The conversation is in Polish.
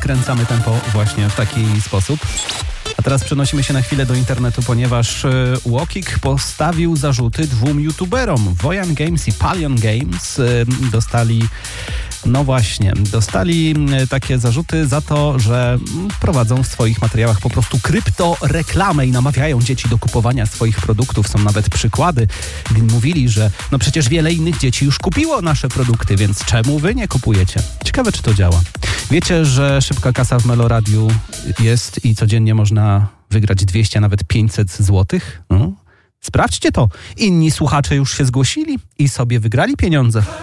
skręcamy tempo właśnie w taki sposób. A teraz przenosimy się na chwilę do internetu, ponieważ Łokik postawił zarzuty dwóm youtuberom. Wojan Games i Palion Games dostali takie zarzuty za to, że prowadzą w swoich materiałach po prostu kryptoreklamę i namawiają dzieci do kupowania swoich produktów. Są nawet przykłady, gdy mówili, że no przecież wiele innych dzieci już kupiło nasze produkty, więc czemu wy nie kupujecie? Ciekawe, czy to działa. Wiecie, że szybka kasa w Meloradiu jest i codziennie można wygrać 200, a nawet 500 złotych? No. Sprawdźcie to. Inni słuchacze już się zgłosili i sobie wygrali pieniądze.